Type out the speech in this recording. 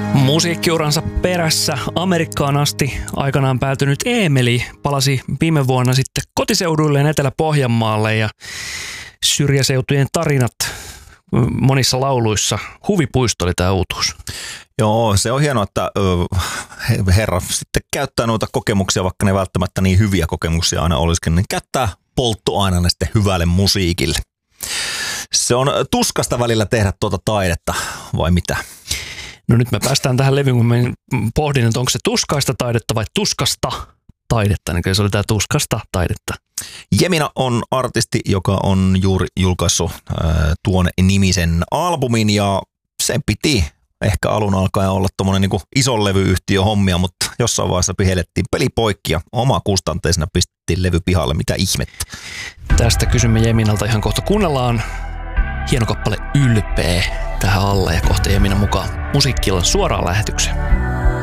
Musiikkiuransa perässä Amerikkaan asti aikanaan päätynyt Eemeli palasi viime vuonna sitten kotiseuduilleen Etelä-Pohjanmaalle ja syrjäseutujen tarinat monissa lauluissa. Huvipuisto oli tämä uutuus. Joo, se on hienoa, että herra sitten käyttää noita kokemuksia, vaikka ne välttämättä niin hyviä kokemuksia aina olisikin, niin käyttää polttoaineena sitten hyvälle musiikille. Se on tuskasta välillä tehdä tuota taidetta, vai mitä? No nyt me päästään tähän levyyn, kun mä pohdin, että onko se tuskaista taidetta vai tuskasta taidetta. Niin se oli tämä tuskasta taidetta. Jemina on artisti, joka on juuri julkaissut tuon nimisen albumin ja sen piti ehkä alun alkaen olla tommonen niinku ison levyyhtiö hommia, mutta jossain vaiheessa pihellettiin peli poikki ja oma kustanteisena pistettiin levy pihalle. Mitä ihmettä? Tästä kysymme Jeminalta ihan kohta. Kuunnellaan hieno kappale Ylpeä tähän alle ja kohta Jemina mukaan musiikkilla suoraan lähetykseen.